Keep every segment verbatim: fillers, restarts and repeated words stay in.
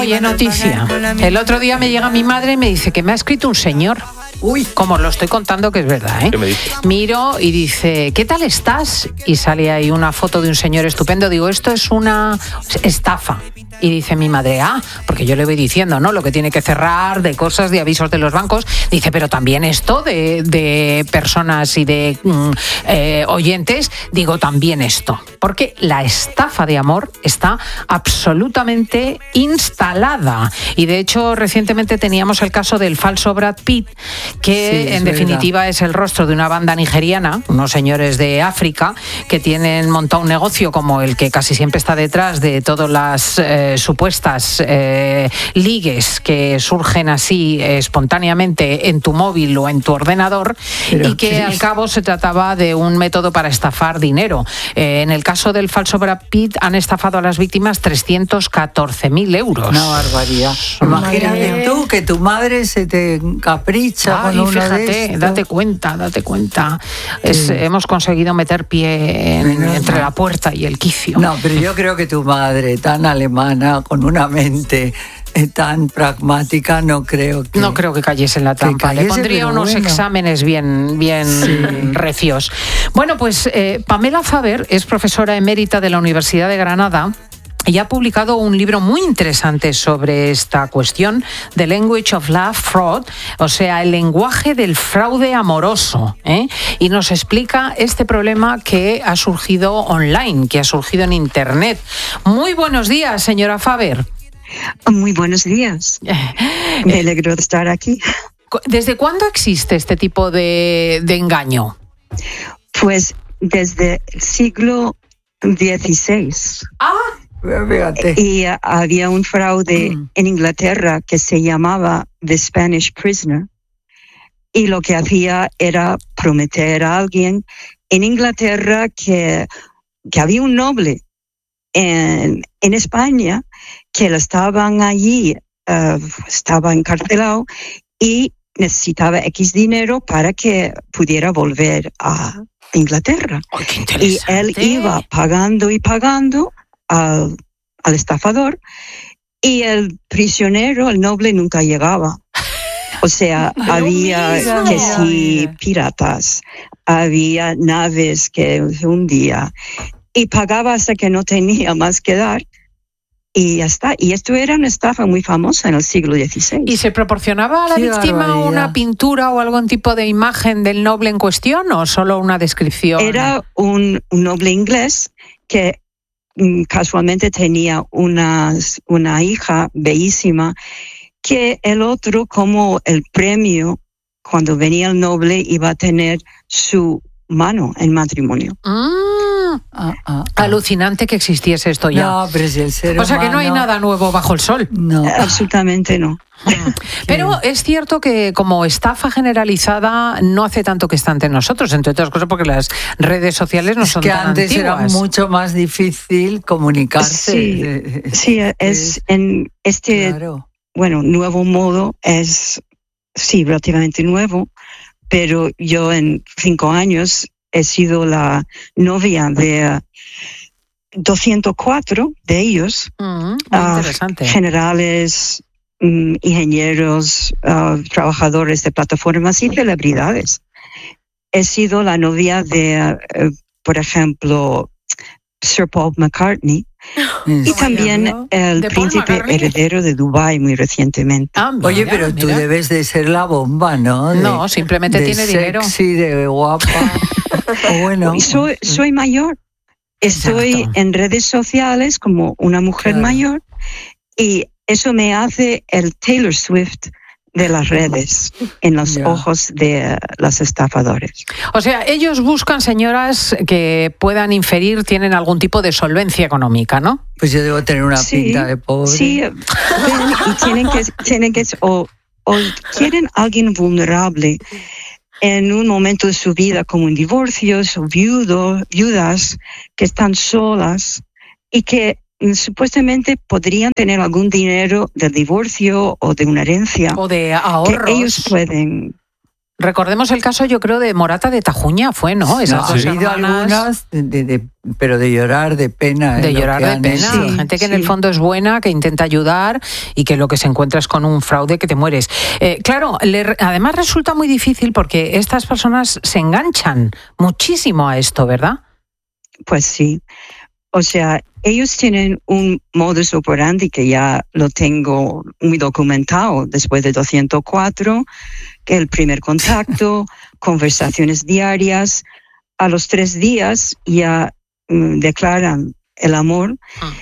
Oye, noticia. El otro día me llega mi madre y me dice que me ha escrito un señor. Uy, como lo estoy contando, que es verdad, ¿eh? ¿Qué me dice? Miro y dice, ¿qué tal estás? Y sale ahí una foto de un señor estupendo. Digo, esto es una estafa. Y dice mi madre, ah, porque yo le voy diciendo, ¿no? Lo que tiene que cerrar, de cosas, de avisos de los bancos. Dice, pero también esto de, de personas y de mm, eh, oyentes, digo, también esto. Porque la estafa de amor está absolutamente instalada. Y de hecho, recientemente teníamos el caso del falso Brad Pitt, que sí, en definitiva verdad. Es el rostro de una banda nigeriana, unos señores de África, que tienen montado un negocio como el que casi siempre está detrás de todas las eh, supuestas eh, ligues que surgen así eh, espontáneamente en tu móvil o en tu ordenador. Pero y que ¿qué? Al cabo se trataba de un método para estafar dinero. Eh, en el caso del falso Brad Pitt han estafado a las víctimas trescientos catorce mil euros. Una barbaridad. Imagínate tú que tu madre se te encapricha. Ay, fíjate, date cuenta, date cuenta. Es, sí. Hemos conseguido meter pie en, no, entre no. la puerta y el quicio. No, pero yo creo que tu madre, tan alemana, con una mente tan pragmática, no creo que... No creo que cayese en la trampa. Cayese, le pondría unos bueno. exámenes bien, bien sí. recios. Bueno, pues eh, Pamela Faber es profesora emérita de la Universidad de Granada y ha publicado un libro muy interesante sobre esta cuestión, The Language of Love Fraud, o sea, el lenguaje del fraude amoroso, ¿eh? Y nos explica este problema que ha surgido online, que ha surgido en Internet. Muy buenos días, señora Faber. Muy buenos días. Me alegro de estar aquí. ¿Desde cuándo existe este tipo de, de engaño? Pues desde el siglo dieciséis. Ah, fíjate. Y uh, había un fraude mm. en Inglaterra que se llamaba The Spanish Prisoner. Y lo que hacía era prometer a alguien en Inglaterra que, que había un noble en, en España que lo estaban allí, uh, estaba encarcelado y necesitaba X dinero para que pudiera volver a Inglaterra. Oh, y él iba pagando y pagando al, al estafador y el prisionero, el noble, nunca llegaba. O sea, había mira, que sí piratas, había naves que se hundían y pagaba hasta que no tenía más que dar. Y ya está. Y esto era una estafa muy famosa en el siglo dieciséis. ¿Y se proporcionaba a la Qué víctima barbaridad. Una pintura o algún tipo de imagen del noble en cuestión o solo una descripción? Era un, un noble inglés que mm, casualmente tenía una, una hija bellísima que el otro, como el premio, cuando venía el noble, iba a tener su mano en matrimonio. Mm. Ah, ah, ah. Alucinante que existiese esto ya. No, pero si el ser o sea humano... que no hay nada nuevo bajo el sol. No. Absolutamente no. Pero es cierto que como estafa generalizada no hace tanto que está entre nosotros, entre otras cosas porque las redes sociales no es son que tan antes antiguas. Era mucho más difícil comunicarse. Sí, sí es en este claro. bueno nuevo modo es sí relativamente nuevo, pero yo en cinco años he sido la novia de doscientos cuatro de ellos, Mm, uh, interesante. generales, um, ingenieros, uh, trabajadores de plataformas y celebridades. He sido la novia de, uh, por ejemplo, Sir Paul McCartney y también ¿no? el príncipe heredero de Dubái muy recientemente. Ah, mira, Oye, pero tú mira. debes de ser la bomba, ¿no? De, No, simplemente de tiene sexy, dinero. Sí, de guapa. O bueno. Soy, soy mayor. Estoy Exacto. en redes sociales como una mujer Claro. mayor y eso me hace el Taylor Swift de las redes en los Ya. ojos de los estafadores. O sea, ellos buscan señoras que puedan inferir tienen algún tipo de solvencia económica, ¿no? Pues yo debo tener una Sí, pinta de pobre. Sí, ven, y tienen que, tienen que o, o quieren alguien vulnerable en un momento de su vida como en divorcios o viudo, viudas que están solas y que supuestamente podrían tener algún dinero del divorcio o de una herencia O de ahorros. que ellos pueden Recordemos el caso, yo creo, de Morata de Tajuña, fue, ¿no? Esas no, dos ha habido hermanas... algunas, de, de, de, pero de llorar de pena. De llorar de pena. Sí, gente que sí. En el fondo es buena, que intenta ayudar y que lo que se encuentra es con un fraude que te mueres. Eh, claro, le, además resulta muy difícil porque estas personas se enganchan muchísimo a esto, ¿verdad? Pues sí. O sea, ellos tienen un modus operandi que ya lo tengo muy documentado después de doscientos cuatro, que el primer contacto, conversaciones diarias, a los tres días ya mm, declaran el amor ah.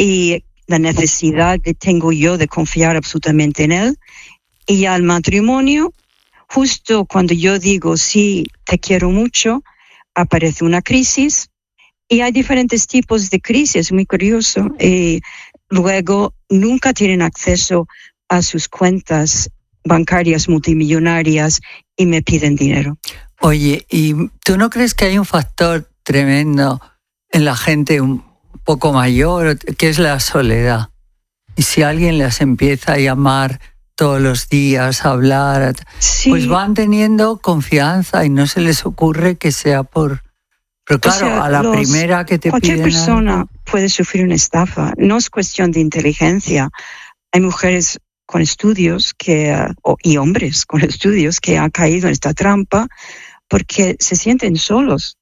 y la necesidad que tengo yo de confiar absolutamente en él. Y ya el matrimonio, justo cuando yo digo sí, te quiero mucho, aparece una crisis. Y hay diferentes tipos de crisis, muy curioso. Y luego nunca tienen acceso a sus cuentas bancarias multimillonarias y me piden dinero. Oye, ¿y tú no crees que hay un factor tremendo en la gente un poco mayor, que es la soledad? Y si alguien les empieza a llamar todos los días, a hablar, sí. pues van teniendo confianza y no se les ocurre que sea por... Pero claro, o sea, a la los, primera que te cualquier piden... Cualquier persona algo... puede sufrir una estafa. No es cuestión de inteligencia. Hay mujeres con estudios que, uh, y hombres con estudios que han caído en esta trampa porque se sienten solos.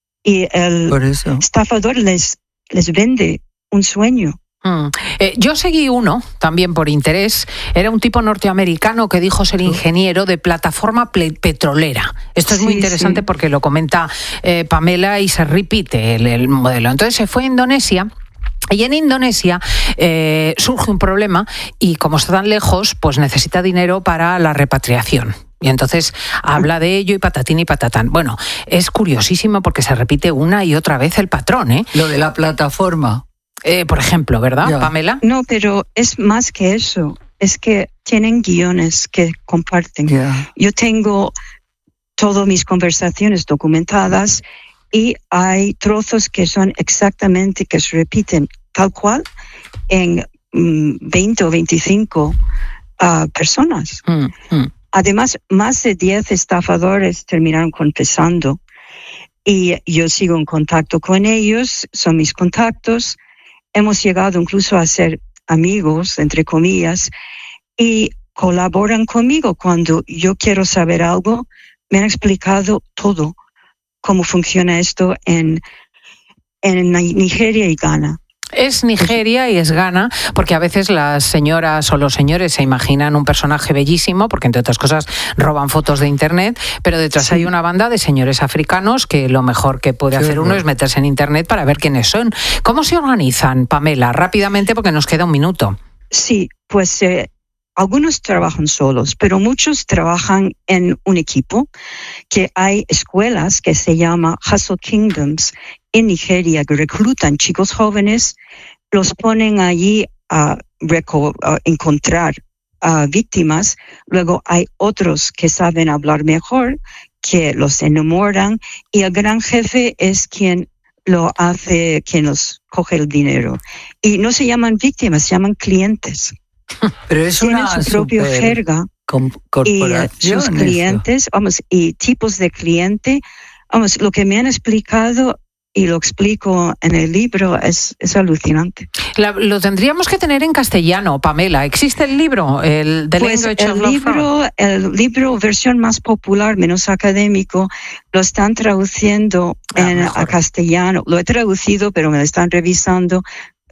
Y el Por eso. estafador les, les vende un sueño. Mm. Eh, yo seguí uno, también por interés, era un tipo norteamericano que dijo ser ingeniero de plataforma ple- petrolera. Esto es sí, muy interesante sí. porque lo comenta eh, Pamela y se repite el, el modelo. Entonces se fue a Indonesia. Y en Indonesia eh, surge un problema y como está tan lejos, pues necesita dinero para la repatriación. Y entonces habla de ello y patatín y patatán. Bueno, es curiosísimo porque se repite una y otra vez el patrón, ¿eh? Lo de la plataforma. Eh, por ejemplo, ¿verdad, yeah. Pamela? No, pero es más que eso. Es que tienen guiones que comparten. Yeah. Yo tengo todas mis conversaciones documentadas y hay trozos que son exactamente, que se repiten tal cual en mm, veinte o veinticinco uh, personas. Mm-hmm. Además, más de diez estafadores terminaron confesando y yo sigo en contacto con ellos, son mis contactos. Hemos llegado incluso a ser amigos, entre comillas, y colaboran conmigo cuando yo quiero saber algo. Me han explicado todo, cómo funciona esto en, en Nigeria y Ghana. Es Nigeria y es Ghana, porque a veces las señoras o los señores se imaginan un personaje bellísimo, porque entre otras cosas roban fotos de internet, pero detrás sí. hay una banda de señores africanos que lo mejor que puede hacer sí, uno es meterse en internet para ver quiénes son. ¿Cómo se organizan, Pamela? Rápidamente, porque nos queda un minuto. Sí, pues eh, algunos trabajan solos, pero muchos trabajan en un equipo, que hay escuelas que se llama Hustle Kingdoms en Nigeria, que reclutan chicos jóvenes, los ponen allí a, reco- a encontrar a víctimas. Luego hay otros que saben hablar mejor, que los enamoran, y el gran jefe es quien lo hace, quien los coge el dinero. Y no se llaman víctimas, se llaman clientes. Pero es Tienen una su propia jerga y uh, sus clientes, eso. vamos, y tipos de cliente. Vamos, lo que me han explicado y lo explico en el libro es, es alucinante. La, lo tendríamos que tener en castellano, Pamela. ¿Existe el libro? El, The pues Language el of libro, el libro, versión más popular, menos académico, lo están traduciendo ah, en, a castellano. Lo he traducido, pero me lo están revisando.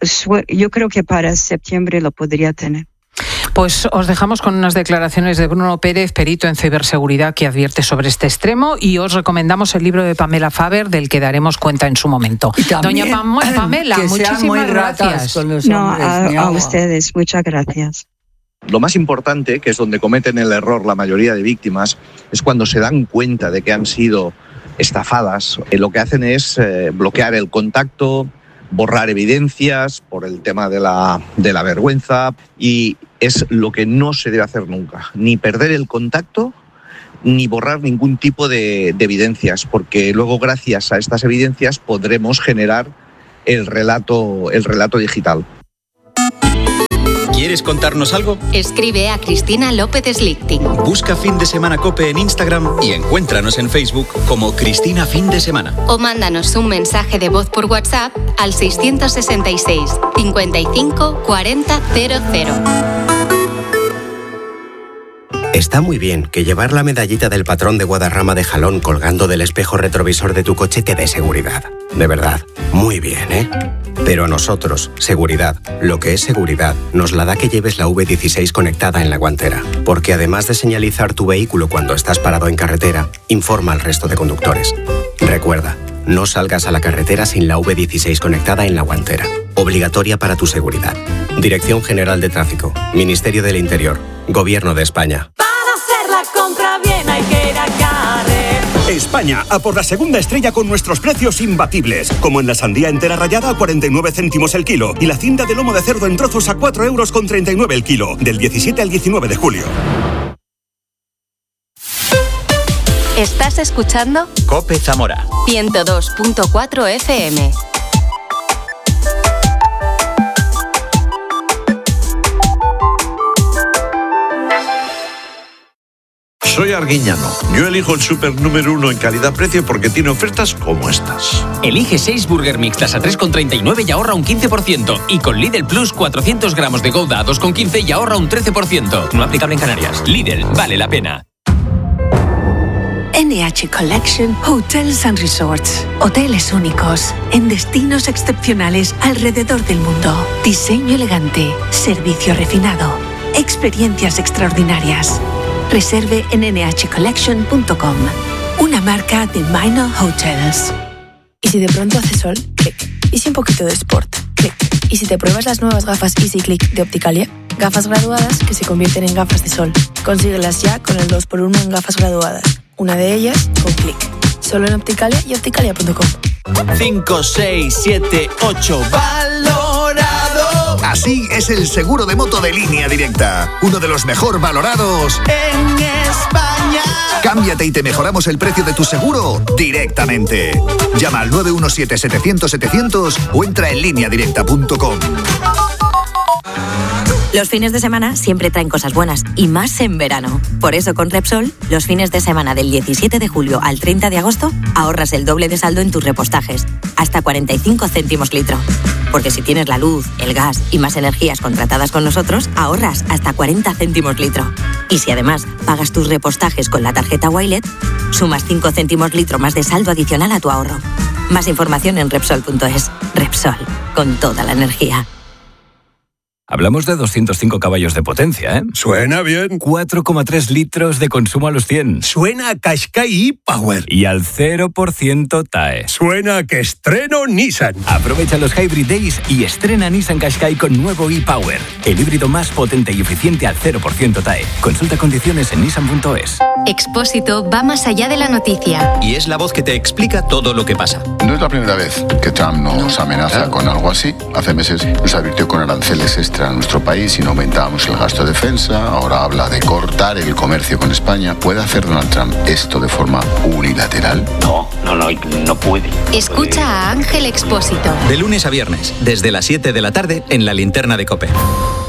Yo creo que para septiembre lo podría tener. Pues os dejamos con unas declaraciones de Bruno Pérez, perito en ciberseguridad, que advierte sobre este extremo, y os recomendamos el libro de Pamela Faber, del que daremos cuenta en su momento. Doña Pam- Pamela, que muchísimas muy gracias. Con los no, hombres, a, a ustedes, muchas gracias. Lo más importante, que es donde cometen el error la mayoría de víctimas, es cuando se dan cuenta de que han sido estafadas. Eh, lo que hacen es eh, bloquear el contacto, borrar evidencias por el tema de la, de la vergüenza, y es lo que no se debe hacer nunca, ni perder el contacto ni borrar ningún tipo de, de evidencias, porque luego gracias a estas evidencias podremos generar el relato, el relato digital. ¿Quieres contarnos algo? Escribe a Cristina López Slichting. Busca Fin de Semana COPE en Instagram y encuéntranos en Facebook como Cristina Fin de Semana. O mándanos un mensaje de voz por WhatsApp al seiscientos sesenta y seis, cincuenta y cinco, cuarenta, cero cero. Está muy bien que llevar la medallita del patrón de Guadarrama de Jalón colgando del espejo retrovisor de tu coche te dé seguridad. De verdad, muy bien, ¿eh? Pero a nosotros, seguridad, lo que es seguridad, nos la da que lleves la V dieciséis conectada en la guantera. Porque además de señalizar tu vehículo cuando estás parado en carretera, informa al resto de conductores. Recuerda, no salgas a la carretera sin la V dieciséis conectada en la guantera. Obligatoria para tu seguridad. Dirección General de Tráfico, Ministerio del Interior, Gobierno de España. Para hacer la compra bien hay que ir a Carrefour. España, a por la segunda estrella con nuestros precios imbatibles. Como en la sandía entera rallada a cuarenta y nueve céntimos el kilo y la cinta de lomo de cerdo en trozos a cuatro euros con treinta y nueve el kilo. Del diecisiete al diecinueve de julio. ¿Estás escuchando? COPE Zamora ciento dos punto cuatro F M. Soy Arguiñano. Yo elijo el súper número uno en calidad-precio porque tiene ofertas como estas. Elige seis Burger Mixtas a tres con treinta y nueve y ahorra un quince por ciento. Y con Lidl Plus cuatrocientos gramos de Gouda a dos con quince y ahorra un trece por ciento. No aplicable en Canarias. Lidl, vale la pena. N H Collection Hotels and Resorts. Hoteles únicos en destinos excepcionales alrededor del mundo. Diseño elegante, servicio refinado, experiencias extraordinarias. Reserve en ene hache collection punto com, una marca de Minor Hotels. ¿Y si de pronto hace sol? Clic. ¿Y si un poquito de sport? Clic. ¿Y si te pruebas las nuevas gafas Easy Click de Opticalia? Gafas graduadas que se convierten en gafas de sol. Consíguelas ya con el dos por uno en gafas graduadas. Una de ellas con Clic. Solo en Opticalia y opticalia punto com. cinco, seis, siete, ocho, valorado. Así es el seguro de moto de Línea Directa. Uno de los mejor valorados en España. Cámbiate y te mejoramos el precio de tu seguro directamente. Llama al nueve uno siete, setecientos, setecientos o entra en línea directa punto com. Los fines de semana siempre traen cosas buenas, y más en verano. Por eso con Repsol, los fines de semana del diecisiete de julio al treinta de agosto, ahorras el doble de saldo en tus repostajes, hasta cuarenta y cinco céntimos litro. Porque si tienes la luz, el gas y más energías contratadas con nosotros, ahorras hasta cuarenta céntimos litro. Y si además pagas tus repostajes con la tarjeta Wilet, sumas cinco céntimos litro más de saldo adicional a tu ahorro. Más información en Repsol punto es. Repsol, con toda la energía. Hablamos de doscientos cinco caballos de potencia, ¿eh? Suena bien. cuatro coma tres litros de consumo a los cien. Suena a Qashqai e-Power. Y al cero por ciento T A E. Suena a que estreno Nissan. Aprovecha los Hybrid Days y estrena Nissan Qashqai con nuevo e-Power. El híbrido más potente y eficiente al cero por ciento T A E. Consulta condiciones en nissan punto es. Expósito va más allá de la noticia. Y es la voz que te explica todo lo que pasa. No es la primera vez que Trump nos amenaza ¿Eh? con algo así. Hace meses nos advirtió con aranceles extra a nuestro país si no aumentábamos el gasto de defensa. Ahora habla de cortar el comercio con España. ¿Puede hacer Donald Trump esto de forma unilateral? No, no, no, no puede. Escucha a Ángel Expósito. De lunes a viernes, desde las siete de la tarde, en la linterna de COPE.